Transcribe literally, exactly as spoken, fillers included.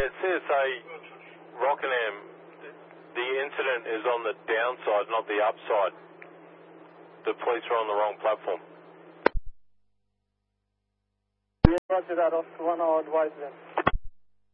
Yeah, C S A Rockingham, the incident is on the downside, not the upside. The police are on the wrong platform. Roger that, Officer one, I'll advise them.